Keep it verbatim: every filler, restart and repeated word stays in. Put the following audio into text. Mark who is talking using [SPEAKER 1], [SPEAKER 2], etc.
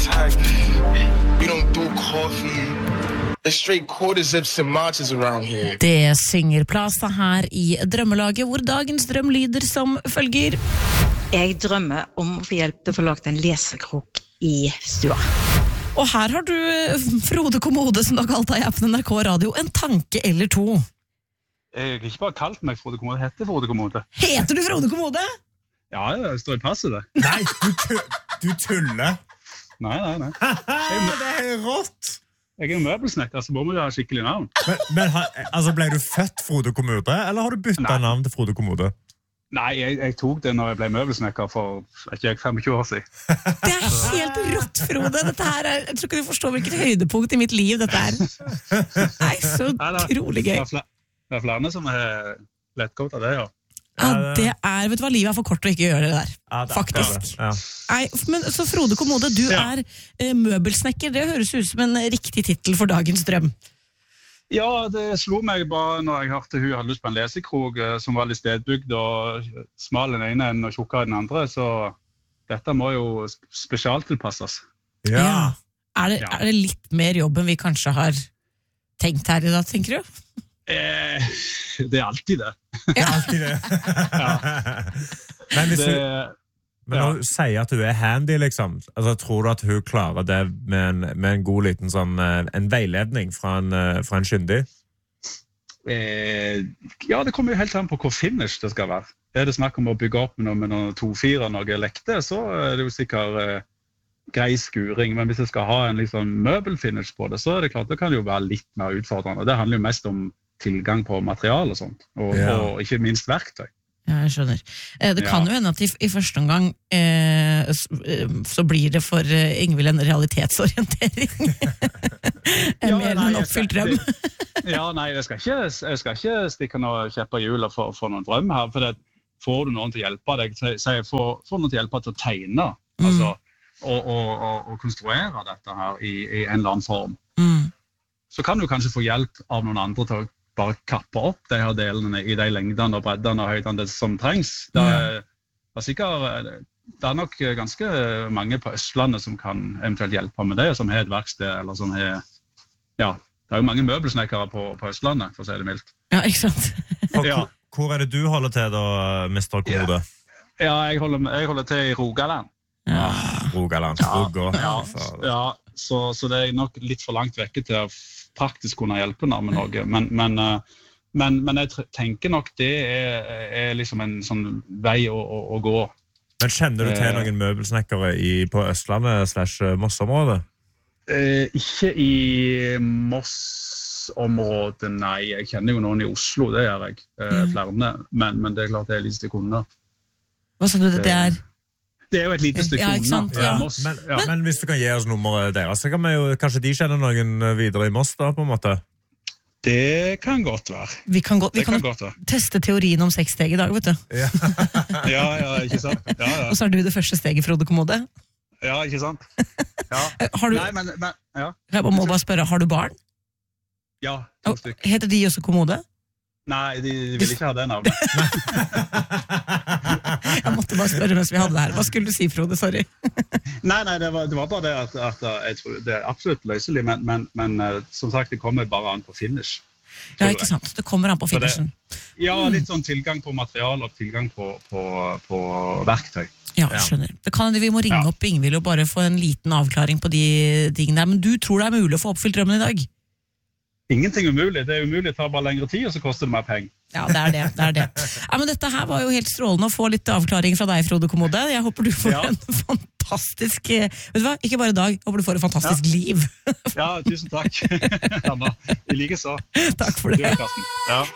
[SPEAKER 1] tag. We don't do coffee. There's straight quarter zips and marches around here.
[SPEAKER 2] Det synger Plaza her i Drømmelaget, hvor dagens drøm lyder som følger.
[SPEAKER 3] Jeg drømmer om å få hjelp til å få lagt en lesekrok i stua.
[SPEAKER 2] Og her har du Frode Kommode, som du har kalt deg i appen N R K Radio, en tanke eller to.
[SPEAKER 4] Jeg har ikke bare kalt meg Frode Kommode, jeg heter Frode Kommode.
[SPEAKER 2] Heter du Frode Kommode?
[SPEAKER 4] Ja, det står i passet det.
[SPEAKER 5] Nei, du, du tuller.
[SPEAKER 4] Nei, nei, nei.
[SPEAKER 5] Det er rått.
[SPEAKER 4] Jeg er en møbelsnekker, så må vi ha skikkelig navn.
[SPEAKER 5] Men, men altså, ble du født Frode Kommode, eller har du byttet navn til Frode Kommode?
[SPEAKER 4] Nei, jeg, jeg tok det når jeg ble møbelsnekker for ikke jeg, femogtjue år siden.
[SPEAKER 2] Det er helt rått, Frode. Dette her er, jeg tror ikke du forstår hvilket høydepunkt i mitt liv dette er. Nei, så utrolig gøy.
[SPEAKER 4] Det er flere som er lettgått av det, ja.
[SPEAKER 2] Ja, det er, vet du hva, livet er for kort å ikke gjøre det der, ja, det faktisk. Ja. Nei, men så Frode Kommode, du ja. er eh, møbelsnekker, det høres ut som en riktig titel for dagens drøm.
[SPEAKER 4] Ja, det slo meg bare når jeg hørte hun hadde lyst på en lesekrog eh, som var litt stedbygd og smal den ene og tjukkere den andre, så dette må jo spesialtilpasses.
[SPEAKER 5] Ja.
[SPEAKER 2] Ja. Er, det, ja. er det litt mer jobb enn vi kanskje har tenkt her i dag, tenker du?
[SPEAKER 4] Eh, det er alltid det.
[SPEAKER 5] Det er alltid det.
[SPEAKER 4] Ja.
[SPEAKER 5] Men hvis
[SPEAKER 4] det,
[SPEAKER 5] du men når du sier at du er handy, liksom, altså, tror du at hun klarer det med en, med en god liten sånn, en veiledning fra en, fra en kyndig?
[SPEAKER 4] Eh, ja, det kommer jo helt an på hvor finish det skal være. Er det snakk om å bygge opp med noe, med noe to fire, noe lekte, så er det jo sikkert eh, grei skuring, men hvis jeg skal ha en liksom, møbelfinish på det, så er det klart, det kan jo være litt mer utfordrende. Det handler jo mest om tilgang på materiale og sånt, og, ja. og ikke minst verktøy.
[SPEAKER 2] Ja, jeg skjønner. Det kan ja. jo hende at i, i første omgang eh, så blir det for Ingvild en realitetsorientering.
[SPEAKER 4] Ja,
[SPEAKER 2] mer enn en oppfylt drøm.
[SPEAKER 4] Ja, nei, jeg skal ikke, jeg skal ikke stikke noe kjepper i hjulet for, for noen drøm her, for det, får du noen til å hjelpe deg, så jeg får, får noen til å hjelpe til å tegne, mm. altså, og, og, og, og konstruere dette her i, i en eller annen form.
[SPEAKER 2] Mm. Så
[SPEAKER 4] kan du kanskje få hjelp av noen andre til å bare kappe opp de her delene i de lengdene og breddene og høydene som trengs. Det er, det er sikkert, det er nok ganske mange på Østlandet som kan eventuelt hjelpe med det, som har et verksted, eller som har, ja, det er jo mange møbelsnekkere på, på Østlandet, for å si det mildt.
[SPEAKER 2] Ja, ikke sant?
[SPEAKER 5] For, ja. Hvor er det du holder til da, mister Kommode?
[SPEAKER 4] Ja, ja jeg, holder, jeg holder til i Rogaland.
[SPEAKER 2] Ja,
[SPEAKER 5] Rogaland, Roga.
[SPEAKER 4] Ja, ja, ja så, så det er nok litt for langt vekke til å praktisk kunne hjelpe med noe, men, men, men, men jeg tenker nok det er, er liksom en sånn vei å, å, å gå.
[SPEAKER 5] Men kjenner du til noen møbelsnekkere i, på Østlandet slash Moss-området?
[SPEAKER 4] Eh, ikke i Moss-området, nei. Jeg kjenner jo noen i Oslo, det gjør jeg, eh, flere, men, men det er klart det er litt stykke unna.
[SPEAKER 2] Hva sa du det er?
[SPEAKER 4] Det er jo et lite stykke
[SPEAKER 2] ja,
[SPEAKER 4] unna.
[SPEAKER 2] Ja.
[SPEAKER 5] Ja. Men, ja. men hvis du kan gi oss nummeret deres, så kan vi jo, kanskje de kjenner noen videre i Moss da, på en måte?
[SPEAKER 4] Det kan godt være.
[SPEAKER 2] Vi kan, godt, vi
[SPEAKER 4] kan,
[SPEAKER 2] kan
[SPEAKER 4] godt være.
[SPEAKER 2] Teste teorien om seks steg i dag, vet du.
[SPEAKER 4] Ja, ja, ja ikke sant? Ja, ja.
[SPEAKER 2] Og så er du det første steget, Frode Kommode.
[SPEAKER 4] Ja, ikke sant? Ja.
[SPEAKER 2] Har du,
[SPEAKER 4] Nei, men, men, ja.
[SPEAKER 2] Jeg må bare spørre, har du barn?
[SPEAKER 4] Ja, to stykker.
[SPEAKER 2] Heter de også Kommode?
[SPEAKER 4] Nei, de, de vil ikke ha det navnet.
[SPEAKER 2] Jeg måtte bare spørre mens vi hadde det her. Hva skulle du si, Frode? Sorry.
[SPEAKER 4] Nei, nei, det var, det var bare det at, at jeg tror det er absolutt løselig, men, men, men som sagt, det kommer bare an på finish.
[SPEAKER 2] Ja, ikke sant? Det kommer an på finishen.
[SPEAKER 4] Det, ja, litt sånn tilgang på material og tilgang på, på, på verktøy.
[SPEAKER 2] Ja, jeg skjønner. Det kan vi må ringe ja. opp Ingvild og bare få en liten avklaring på de tingene der, men du tror det er mulig å få oppfylt drømmen i dag?
[SPEAKER 4] Ingenting er umulig. Det er umulig, det tar bare lengre tid, og så koster det mer penger.
[SPEAKER 2] Ja, det er det. det, er det. Ja, men dette her var jo helt strålende å få litt avklaring fra deg, Frode Kommode. Jeg håper du får ja. en fantastisk, vet du hva, ikke bare dag, jeg håper du får et fantastisk ja. liv.
[SPEAKER 4] Ja, tusen takk. Anna, i like så.
[SPEAKER 2] Takk for det.
[SPEAKER 4] Ja.